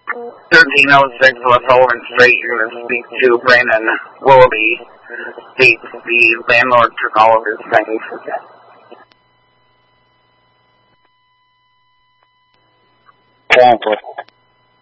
1306 West Sullivan Street. You're going to speak to Brandon Willoughby. The landlord took all of his things. Cancel.